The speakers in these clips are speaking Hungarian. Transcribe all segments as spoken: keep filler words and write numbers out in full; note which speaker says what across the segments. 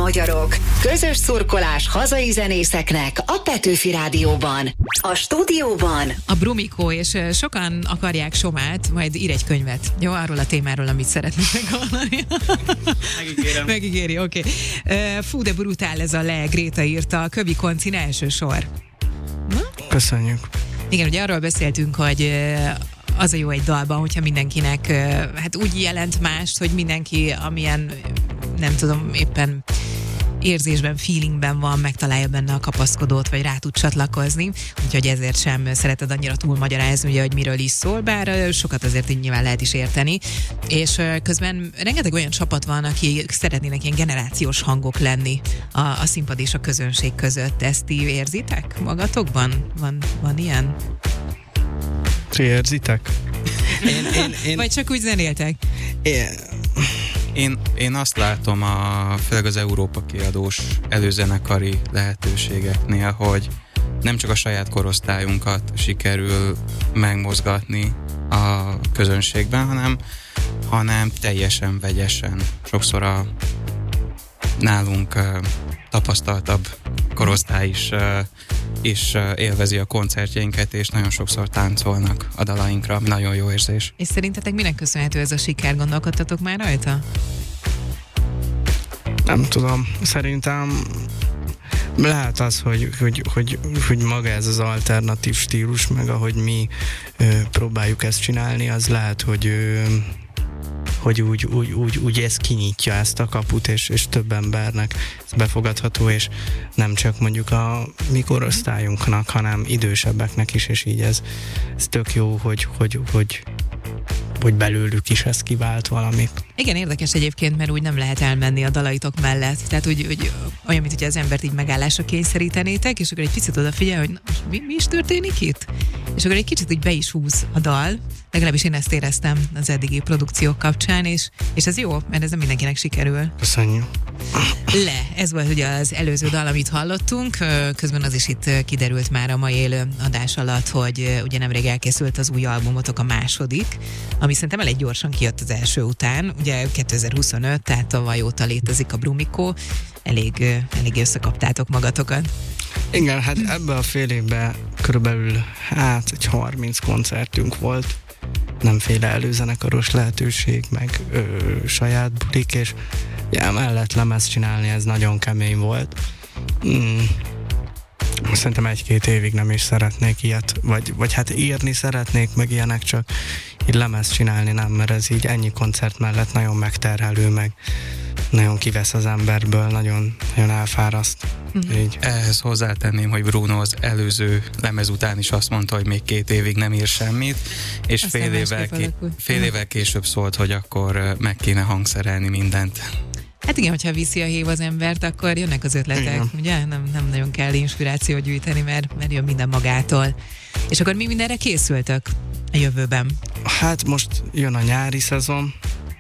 Speaker 1: magyarok. Közös szurkolás hazai zenészeknek a Petőfi Rádióban. A stúdióban
Speaker 2: a Brumikó, és sokan akarják Somát, majd ír egy könyvet. Jó, arról a témáról, amit szeretnék meghallani.
Speaker 3: Megígérem.
Speaker 2: Megígéri, oké. Okay. Fú, de brutál ez a le, Gréta írta, Kövi Koncin első sor. Na?
Speaker 3: Köszönjük.
Speaker 2: Igen, ugye arról beszéltünk, hogy az a jó egy dalban, hogyha mindenkinek hát úgy jelent mást, hogy mindenki amilyen, nem tudom, éppen érzésben, feelingben van, megtalálja benne a kapaszkodót, vagy rá tud csatlakozni, úgyhogy ezért sem szereted annyira túlmagyarázni, ugye, hogy miről is szól, bár sokat azért így nyilván lehet is érteni, és közben rengeteg olyan csapat van, akik szeretnének ilyen generációs hangok lenni a, a színpad és a közönség között. Ezt ti érzitek magatokban? Van, van ilyen?
Speaker 3: Ti érzitek?
Speaker 4: Én, én, én,
Speaker 2: vagy csak úgy zenéltek?
Speaker 4: Én, én, én azt látom a, főleg az Európa kiadós előzenekari lehetőségeknél, hogy nem csak a saját korosztályunkat sikerül megmozgatni a közönségben, hanem, hanem teljesen vegyesen. Sokszor a nálunk uh, tapasztaltabb korosztály is, uh, is uh, élvezi a koncertjeinket, és nagyon sokszor táncolnak a dalainkra. Nagyon jó érzés.
Speaker 2: És szerintetek minek köszönhető ez a siker? Gondolkodtatok már rajta?
Speaker 3: Nem tudom. Szerintem lehet az, hogy, hogy, hogy, hogy maga ez az alternatív stílus, meg ahogy mi ö, próbáljuk ezt csinálni, az lehet, hogy ö, hogy úgy, úgy, úgy, úgy ez kinyitja ezt a kaput, és, és több embernek ez befogadható, és nem csak mondjuk a mi korosztályunknak, hanem idősebbeknek is, és így ez, ez tök jó, hogy, hogy, hogy, hogy belőlük is ez kivált valamit.
Speaker 2: Igen, érdekes egyébként, mert úgy nem lehet elmenni a dalaitok mellett. Tehát úgy, úgy olyan, mint hogy az embert így megállásra kényszerítenétek, és akkor egy picit odafigyel, hogy na, mi, mi is történik itt? És akkor egy kicsit úgy be is húz a dal. Legalábbis én ezt éreztem az eddigi produkciók kapcsán, és, és ez jó, mert ez nem mindenkinek sikerül.
Speaker 3: Köszönjük.
Speaker 2: Le, ez volt ugye az előző dal, amit hallottunk, közben az is itt kiderült már a mai élő adás alatt, hogy ugye nemrég elkészült az új albumotok, a második, ami szerintem elég gyorsan kijött az első után, ugye kétezer-huszonöt, tehát tavaly óta létezik a Brumikó, elég, elég összekaptátok magatokat.
Speaker 3: Igen, hát ebben a fél évben körülbelül hát egy harminc koncertünk volt, nemféle előzenekaros lehetőség, meg ö, saját bulik, és ja, mellett lemezt csinálni, ez nagyon kemény volt. Mm. Szerintem egy-két évig nem is szeretnék ilyet, vagy, vagy hát írni szeretnék, meg ilyenek, csak így lemezt csinálni nem, mert ez így ennyi koncert mellett nagyon megterhelő, meg nagyon kivesz az emberből, nagyon, nagyon elfáraszt. Mm. Így.
Speaker 4: Ehhez hozzátenném, hogy Bruno az előző lemez után is azt mondta, hogy még két évig nem ír semmit, és
Speaker 2: Aztán
Speaker 4: fél évvel, ké- fél évvel később szólt, hogy akkor meg kéne hangszerelni mindent.
Speaker 2: Hát igen, hogyha viszi a hív az embert, akkor jönnek az ötletek, igen. Ugye? Nem, nem nagyon kell inspirációt gyűjteni, mert, mert jön minden magától. És akkor mi mindenre készültök a jövőben?
Speaker 3: Hát most jön a nyári szezon,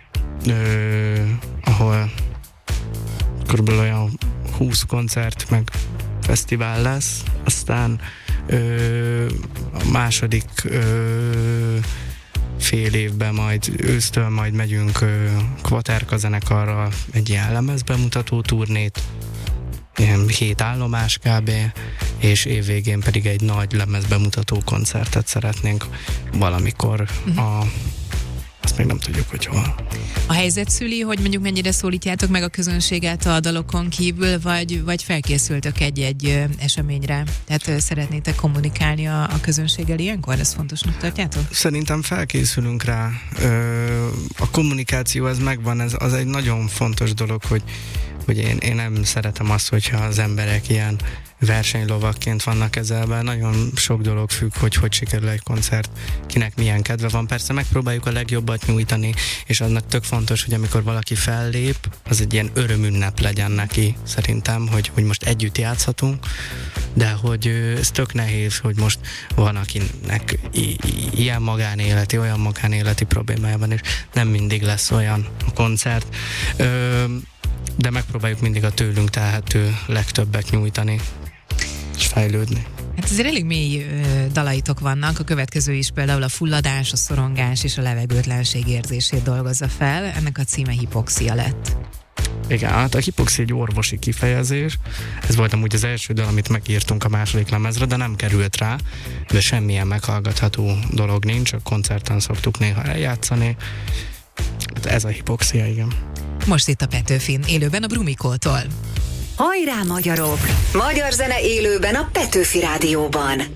Speaker 3: ö, ahol körülbelül olyan húsz koncert, meg fesztivál lesz, aztán ö, a második ö, fél évben majd ősztől majd megyünk ö, Kvaterka zenekarral egy ilyen lemezbemutató turnét, ilyen hét állomás kb. És évvégén pedig egy nagy lemezbemutató koncertet szeretnénk valamikor uh-huh. a azt még nem tudjuk, hogy hol.
Speaker 2: A helyzet szüli, hogy mondjuk mennyire szólítjátok meg a közönséget a dalokon kívül, vagy, vagy felkészültök egy-egy eseményre? Tehát szeretnétek kommunikálni a, a közönséggel ilyenkor? Ezt fontosnak tartjátok?
Speaker 3: Szerintem felkészülünk rá. A kommunikáció, ez megvan, ez az egy nagyon fontos dolog, hogy, hogy én, én nem szeretem azt, hogyha az emberek ilyen versenylovakként vannak kezelve. Nagyon sok dolog függ, hogy hogy sikerül egy koncert, kinek milyen kedve van. Persze megpróbáljuk a legjobbat nyújtani, és annak tök fontos, hogy amikor valaki fellép, az egy ilyen örömünnep legyen neki, szerintem, hogy, hogy most együtt játszhatunk, de hogy ez tök nehéz, hogy most van, akinek i- i- ilyen magánéleti, olyan magánéleti problémája van, és nem mindig lesz olyan a koncert. Ö, de megpróbáljuk mindig a tőlünk telhető legtöbbet nyújtani és fejlődni.
Speaker 2: Hát azért elég mély ö, dalaitok vannak, a következő is például a fulladás, a szorongás és a levegőtlenség érzését dolgozza fel, ennek a címe Hipoxia lett.
Speaker 3: Igen, hát a hipoxia egy orvosi kifejezés. Ez volt amúgy az első dal, amit megírtunk a második lemezre, de nem került rá, de semmilyen meghallgatható dolog nincs, a koncerten szoktuk néha eljátszani. Ez a hipoxia, igen.
Speaker 2: Most itt a Petőfin, élőben a Brumikótól.
Speaker 1: Hajrá magyarok! Magyar zene élőben a Petőfi Rádióban.